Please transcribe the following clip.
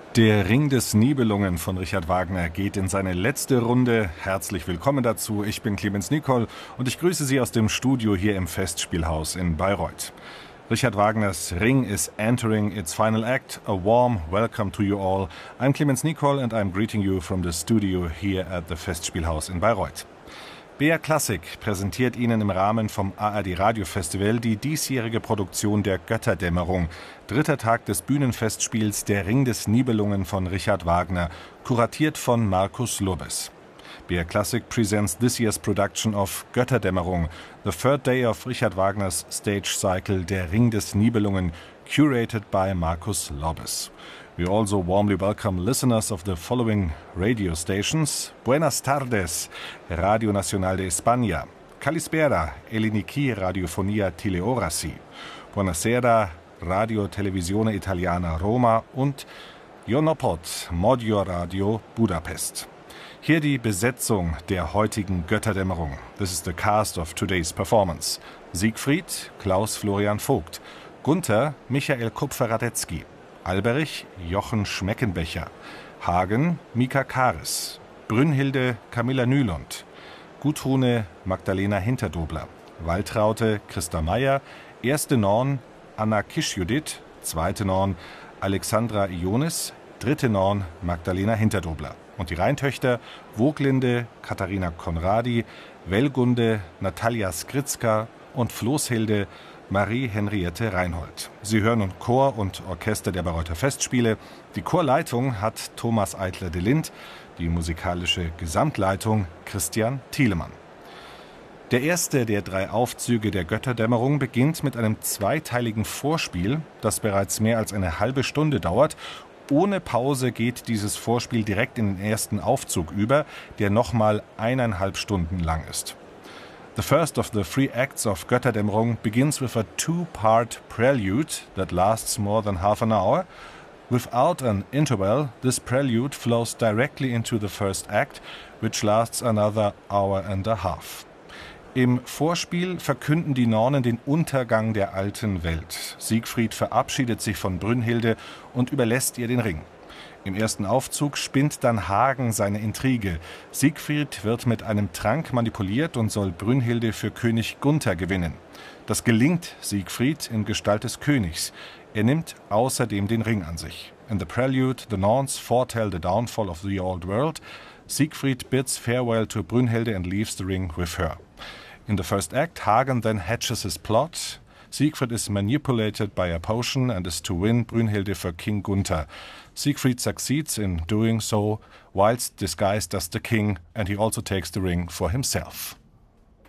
Der Ring des Nibelungen von Richard Wagner geht in seine letzte Runde. Herzlich willkommen dazu. Ich bin Clemens Nicol und ich grüße Sie aus dem Studio hier im Festspielhaus in Bayreuth. Richard Wagners Ring is entering its final act. A warm welcome to you all. I'm Clemens Nicol and I'm greeting you from the studio here at the Festspielhaus in Bayreuth. BR Classic präsentiert Ihnen im Rahmen vom ARD Radiofestival die diesjährige Produktion der Götterdämmerung, dritter Tag des Bühnenfestspiels Der Ring des Nibelungen von Richard Wagner, kuratiert von Markus Lobes. BR Classic presents this year's production of Götterdämmerung, the third day of Richard Wagners stage cycle Der Ring des Nibelungen, curated by Markus Lobes. We also warmly welcome listeners of the following radio stations. Buenas tardes, Radio Nacional de España. Kalispera, Eliniki Radiofonia Teleorasi. Buonasera, Radio Televisione Italiana Roma und Jonopod, Modio Radio Budapest. Hier die Besetzung der heutigen Götterdämmerung. This is the cast of today's performance. Siegfried, Klaus Florian Vogt. Gunther, Michael Kupfer-Radetzky. Alberich, Jochen Schmeckenbecher. Hagen, Mika Kares. Brünnhilde, Camilla Nylund. Gudrune, Magdalena Hinterdobler. Waltraute, Christa Meyer. Erste Norn, Anna Kischjudith. Zweite Norn, Alexandra Ionis. Dritte Norn, Magdalena Hinterdobler. Und die Rheintöchter, Woglinde, Katharina Konradi, Wellgunde, Natalia Skritzka und Floßhilde, Marie-Henriette Reinhold. Sie hören nun Chor und Orchester der Bayreuther Festspiele. Die Chorleitung hat Thomas Eitler de Lind, die musikalische Gesamtleitung Christian Thielemann. Der erste der drei Aufzüge der Götterdämmerung beginnt mit einem zweiteiligen Vorspiel, das bereits mehr als eine halbe Stunde dauert. Ohne Pause geht dieses Vorspiel direkt in den ersten Aufzug über, der nochmal 1,5 Stunden lang ist. The first of the three acts of Götterdämmerung begins with a two-part prelude that lasts more than half an hour. Without an interval, this prelude flows directly into the first act, which lasts another hour and a half. Im Vorspiel verkünden die Nornen den Untergang der alten Welt. Siegfried verabschiedet sich von Brünnhilde und überlässt ihr den Ring. Im ersten Aufzug spinnt dann Hagen seine Intrige. Siegfried wird mit einem Trank manipuliert und soll Brünnhilde für König Gunther gewinnen. Das gelingt Siegfried in Gestalt des Königs. Er nimmt außerdem den Ring an sich. In the prelude, the Norns foretell the downfall of the old world. Siegfried bids farewell to Brünnhilde and leaves the ring with her. In the first act, Hagen then hatches his plot. Siegfried is manipulated by a potion and is to win Brünnhilde for King Gunther. Siegfried succeeds in doing so whilst disguised as the king, and he also takes the ring for himself.